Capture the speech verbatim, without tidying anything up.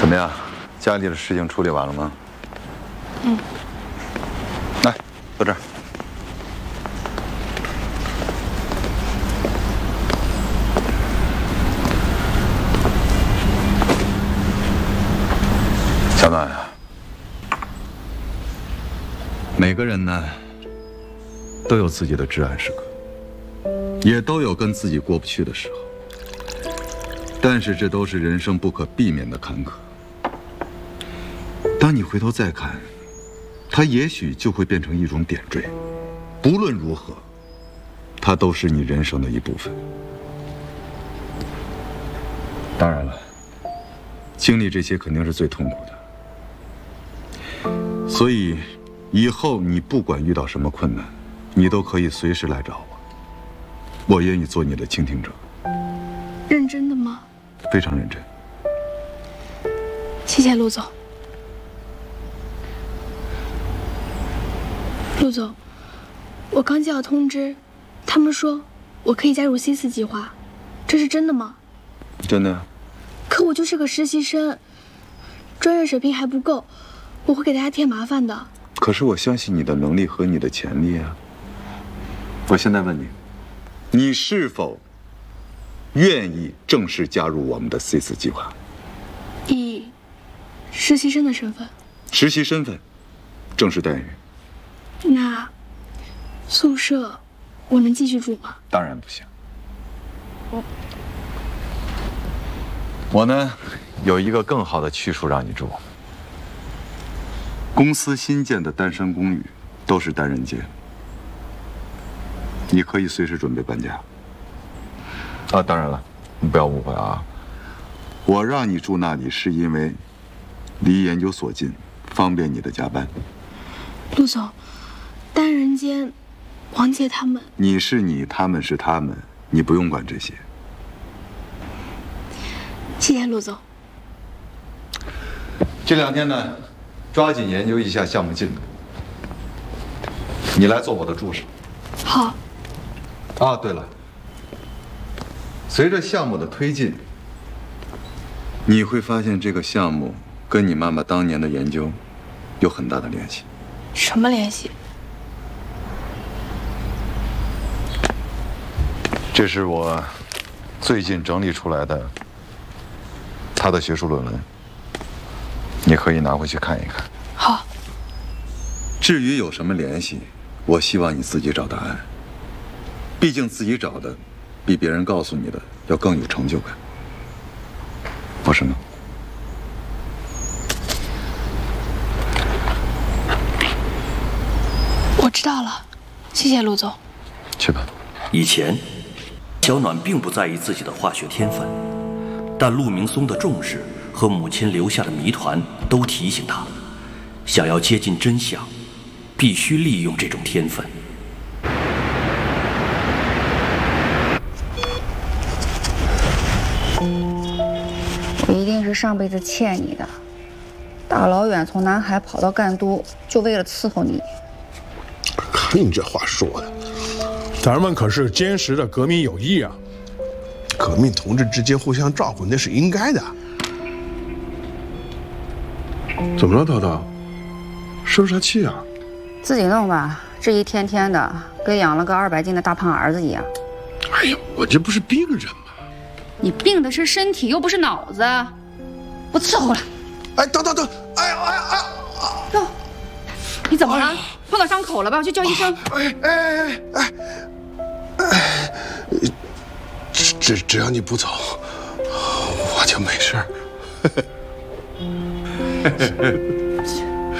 怎么样？家里的事情处理完了吗？ 嗯。 来，坐这儿。小暖啊，每个人呢都有自己的至暗时刻，也都有跟自己过不去的时候。但是这都是人生不可避免的坎坷。当你回头再看，它也许就会变成一种点缀。不论如何，它都是你人生的一部分。当然了，经历这些肯定是最痛苦的。所以，以后你不管遇到什么困难，你都可以随时来找我，我愿意做你的倾听者。 认真的吗？ 非常认真。 谢谢陆总。陆总，我刚接到通知，他们说我可以加入 C 四计划，这是真的吗？ 真的呀。 可我就是个实习生，专业水平还不够，我会给大家添麻烦的。 可是我相信你的能力和你的潜力啊。我现在问你，你是否愿意正式加入我们的 C 四计划？ 以实习生的身份。 实习身份，正式待遇。 那宿舍我能继续住吗？ 当然不行。我呢，有一个更好的去处让你住。公司新建的单身公寓都是单人间，你可以随时准备搬家。啊，当然了，你不要误会啊。我让你住那里是因为离研究所近，方便你的加班。 陆总，单人间，王姐他们…… 你是你，他们是他们，你不用管这些。 谢谢陆总。 这两天呢，抓紧研究一下项目进度。你来做我的助手。 好。 啊，对了，随着项目的推进，你会发现这个项目跟你妈妈当年的研究有很大的联系。 什么联系？ 这是我最近整理出来的他的学术论文，你可以拿回去看一看。 好。 至于有什么联系，我希望你自己找答案。毕竟自己找的，比别人告诉你的要更有成就感，不是吗？ 我知道了，谢谢陆总。 去吧。 以前，小暖并不在意自己的化学天分，但陆明松的重视和母亲留下的谜团都提醒他，想要接近真相，必须利用这种天分。 我一定是上辈子欠你的，大老远从南海跑到赣都，就为了伺候你。 看你这话说的，咱们可是坚实的革命友谊啊！革命同志之间互相照顾，那是应该的。怎么了，涛涛？生啥气啊？ 自己弄吧，这一天天的，跟养了个二百斤的大胖儿子一样。 哎呀，我这不是病人吗？ 你病的是身体，又不是脑子，不伺候了。 哎，等等等！哎呀哎呀哎呀！ 哟，你怎么了？碰到伤口了吧？我去叫医生。 哎哎哎哎哎！只只只要你不走，我就没事儿。